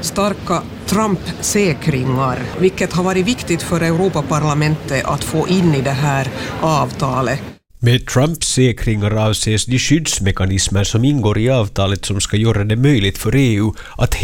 starka Trump-säkringar, vilket har varit viktigt för Europaparlamentet att få in i det här avtalet. Med Trumps säkringar avses de skyddsmekanismer som ingår i avtalet som ska göra det möjligt för EU att